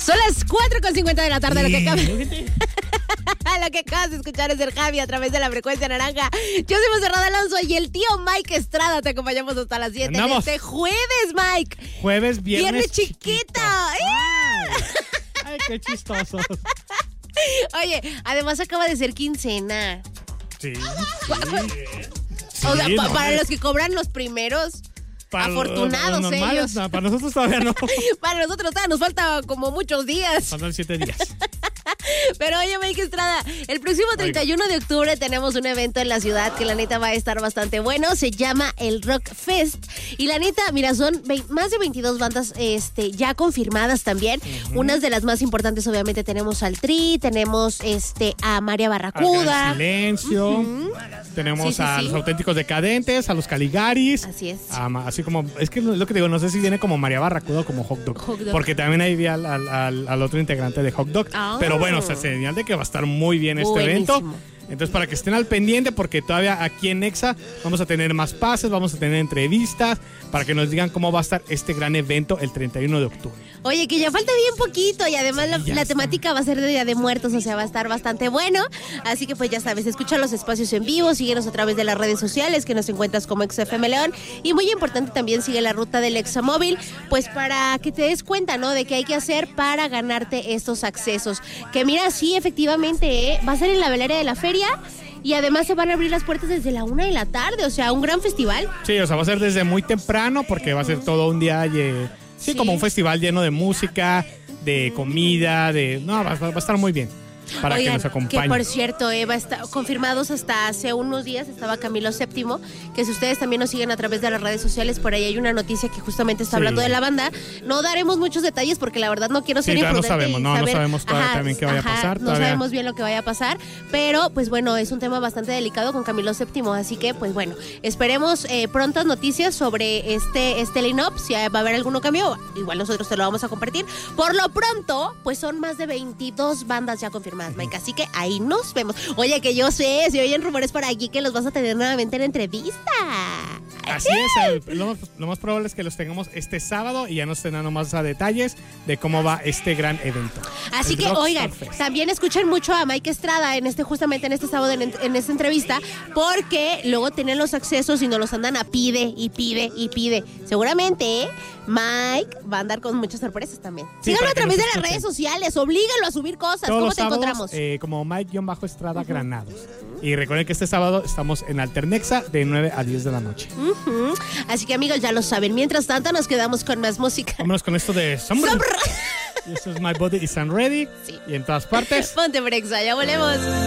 Son las 4:50 de la tarde, lo que acabas de escuchar es el Javi a través de la frecuencia naranja. Yo soy Monserrat Alonso y el tío Mike Estrada. Te acompañamos hasta las 7 en este jueves, Mike. Viernes chiquito. Ay, qué chistosos. Oye, además acaba de ser quincena. Sí. O sea, para los que cobran los primeros... afortunados los normales, ellos. No, para nosotros todavía no. Para nosotros todavía nos falta como muchos días. Faltan 7 días. Pero oye, Mike Estrada, el próximo 31 de octubre tenemos un evento en la ciudad que la neta va a estar bastante bueno. Se llama el Rock Fest. Y la neta, mira, son más de 22 bandas ya confirmadas también. Unas de las más importantes, obviamente, tenemos al Tri, tenemos a María Barracuda. Al Silencio. Tenemos a los Auténticos Decadentes, a los Caligaris. Así es. Así como, es que lo que digo, no sé si viene como María Barracuda o como Hot Dog. Porque también ahí vi al otro integrante de Hot Dog. Pero bueno, o sea, señal de que va a estar muy bien este evento. Entonces, para que estén al pendiente, porque todavía aquí en Exa vamos a tener más pases, vamos a tener entrevistas, para que nos digan cómo va a estar este gran evento el 31 de octubre. Oye, que ya falta bien poquito y además la temática va a ser de Día de Muertos, o sea, va a estar bastante bueno. Así que pues ya sabes, escucha los espacios en vivo, síguenos a través de las redes sociales que nos encuentras como XFM León. Y muy importante también sigue la ruta del Examóvil, pues para que te des cuenta, ¿no? De qué hay que hacer para ganarte estos accesos. Que mira, sí, efectivamente, va a ser en la velera de la feria. Y además se van a abrir las puertas desde la 1 de la tarde, o sea, un gran festival. Sí, o sea, va a ser desde muy temprano porque va a ser todo un día, sí, como un festival lleno de música, de comida, va a estar muy bien. Para que nos acompañen. Que por cierto, Eva, está confirmados hasta hace unos días, estaba Camilo VII, que si ustedes también nos siguen a través de las redes sociales, por ahí hay una noticia que justamente está hablando de la banda. No daremos muchos detalles porque la verdad no quiero ser imprudente. No sabemos todavía también qué vaya a pasar. No sabemos bien lo que vaya a pasar, pero pues bueno, es un tema bastante delicado con Camilo VII, así que pues bueno, esperemos prontas noticias sobre este line-up, si va a haber algún cambio, igual nosotros te lo vamos a compartir. Por lo pronto, pues son más de 22 bandas ya confirmadas, Mike, así que ahí nos vemos. Oye, que yo sé, si oyen rumores por aquí que los vas a tener nuevamente en entrevista. Así es, lo más probable es que los tengamos este sábado y ya nos estén dando más a detalles de cómo va este gran evento. Así que, oigan, también escuchen mucho a Mike Estrada justamente en este sábado en esta entrevista, porque luego tienen los accesos y nos los andan a pide. Seguramente, Mike va a andar con muchas sorpresas también. Sí, síganlo a través de las redes sociales, oblígalo a subir cosas. Todos ¿Cómo te encontramos? Como Mike-Estrada Granados. Y recuerden que este sábado estamos en Alternexa de 9 a 10 de la noche. Así que, amigos, ya lo saben. Mientras tanto, nos quedamos con más música. Vámonos con esto de Sombra. Y esto es My Body Is Unready. Sí. Y en todas partes. Ponte Brexa, ya volvemos.